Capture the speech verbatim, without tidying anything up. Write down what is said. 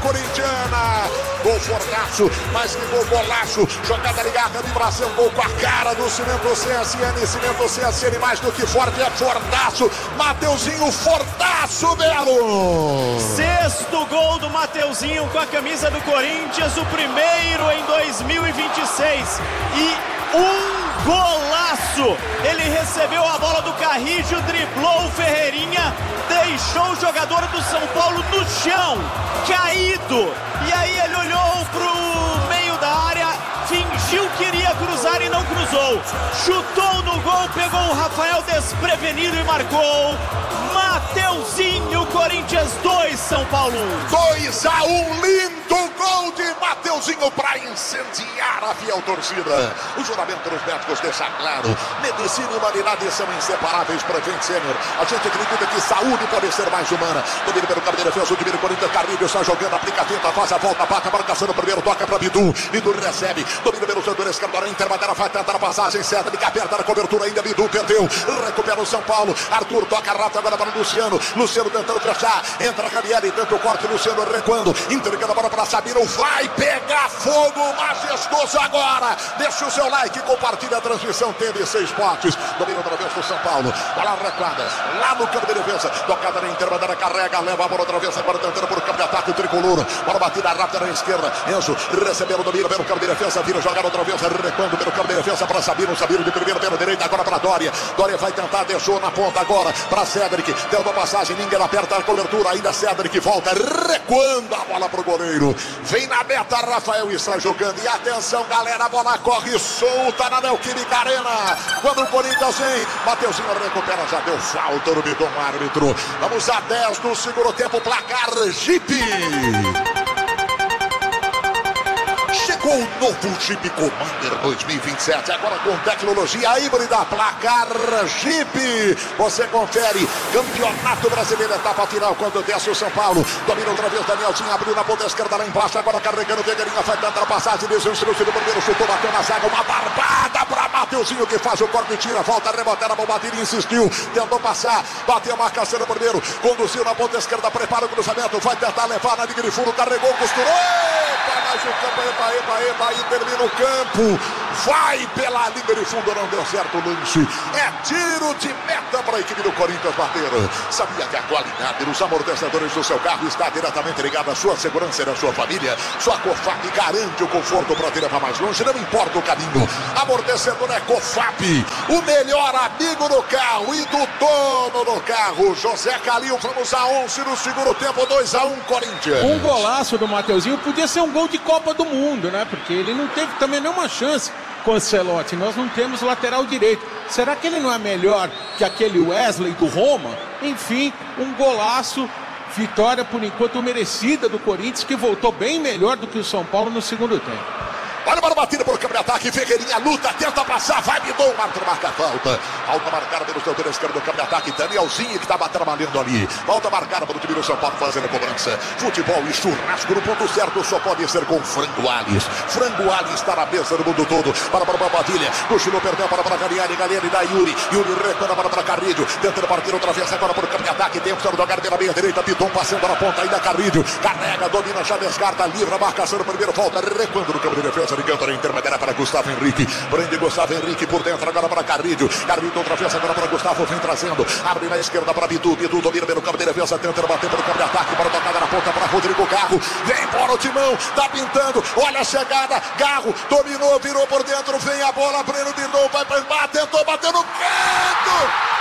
corintiana. Gol fortaço, mas que gol golaço. Jogada ligada, vibração, gol com a cara do Cimento C S N. Cimento C S N mais do que forte, é fortaço. Mateuzinho, fortaço, Belo. Sexto gol do Mateuzinho com a camisa do Corinthians, o primeiro em dois mil e vinte e seis. E um golaço! Ele recebeu a bola do Carrillo, driblou o Ferreirinha, deixou o jogador do São Paulo no chão, caído. E aí ele olhou pro meio da área, fingiu que iria cruzar e não cruzou. Chutou no gol, pegou o Rafael desprevenido e marcou. Mateuzinho, Corinthians dois, São Paulo um. dois a um, lindo gol de Mateuzinho para incendiar a fiel torcida. O juramento dos médicos deixa claro: medicina e humanidade são inseparáveis para a gente sênior. A gente acredita que saúde pode ser mais humana. Domínio pelo cabo de defesa, o domínio Corinthians, Carrilho está jogando, aplica a finta, faz a volta, bate a marcação no primeiro, toca para Bidu. Bidu recebe, domínio pelo setor esquerdo, Intermadeira vai tentar a passagem certa, ele aperta a cobertura ainda, Bidu perdeu, recupera o São Paulo. Arthur toca rápido agora para o Luciano. Luciano tentando fechar, entra a Canieri, tenta o corte, Luciano recuando, entregando a bola para Sabino, vai pegar fogo majestoso agora. Deixa o seu like, compartilha a transmissão T V C Esportes. Domínio outra vez do São Paulo, bola recuada, lá no campo de defesa, tocada na Intermadeira, carrega, leva a bola outra vez, agora tentando por campo de ataque o tricolor, bola batida rápida na esquerda, Enzo recebendo o domínio pelo campo de defesa, vira jogar outra vez, recuando pelo campo de defesa para Sabino, Sabino de primeiro pela direita, agora para Dória, Dória vai tentar, deixou na ponta agora para Cedric, deu uma passagem, ninguém aperta a cobertura, ainda Cedric volta, recuando a bola pro goleiro, vem na meta, Rafael está jogando, e atenção galera, a bola corre solta na Neoquímica Arena, quando o Corinthians vem, Mateuzinho recupera, já deu falta no bidão árbitro, vamos a dez do segundo tempo, placar Jeep. Chegou o novo Jeep Commander dois mil e vinte e sete, agora com tecnologia híbrida, placar Jeep. Você confere, Campeonato Brasileiro, etapa final, quando desce o São Paulo, domina outra vez, Danielzinho abriu na ponta esquerda lá embaixo, agora carregando o Vigueirinha, vai tentar a passagem, desceu o do primeiro, chutou, bateu na zaga, uma barbada para Mateuzinho que faz o corte e tira, volta a rebotar, a bombadeira insistiu, tentou passar, bateu a marcação no primeiro, conduziu na ponta esquerda, prepara o cruzamento, vai tentar levar na linha de fundo, carregou, costurou, mas o campo, epa, epa, epa, aí termina o campo, vai pela linha de fundo, não deu certo o lance, é tiro de meta para a equipe do Corinthians bater. Sabia que a qualidade dos amortecedores do seu carro está diretamente ligada à sua segurança e da sua família? Sua Cofap garante o conforto para te levar mais longe, não importa o caminho. Amortecedor é Cofap, o melhor amigo do carro e do dono do carro. José Calil, vamos a onze no segundo tempo, dois a um Corinthians. Um golaço do Mateuzinho, podia ser um gol de Copa do Mundo, né? Porque ele não teve também nenhuma chance com o Ancelotti. Nós não temos lateral direito. Será que ele não é melhor que aquele Wesley do Roma? Enfim, um golaço. Vitória, por enquanto, merecida do Corinthians, que voltou bem melhor do que o São Paulo no segundo tempo. Olha para a batida por câmera de ataque, Ferreirinha luta, tenta passar, vai, Bidon, o árbitro marca a falta. Falta marcada pelo setor esquerdo do câmera de ataque, Danielzinho que estava trabalhando ali. Falta marcada pelo time do São Paulo fazendo a cobrança. Futebol e churrasco no ponto certo só pode ser com Frango Alves. Frango Alves está na mesa do mundo todo. Para para a Padilha, cochilou, perdeu para para Galiani, Galiani da Yuri. Yuri recupera para para Carrilho, tentando partir outra vez agora por câmera de ataque. Tem o do jogar pela meia direita, Bidon passando na ponta ainda Carrilho. Carrega, domina, já descarta, livra a marcação no primeiro, volta, recuando no campo de defesa, ligando para a intermediária para Gustavo Henrique, prende Gustavo Henrique por dentro, agora para Carrilho, Carrilho outra vez agora para Gustavo, vem trazendo, abre na esquerda para Bidu, Bidu domina pelo campo de defesa, tenta bater pelo campo de ataque, para tocada na ponta para Rodrigo Garro, vem embora o Timão, tá pintando, olha a chegada, Garro, dominou, virou por dentro, vem a bola, Breno Bidon, vai para embaixo, tentou bater no canto,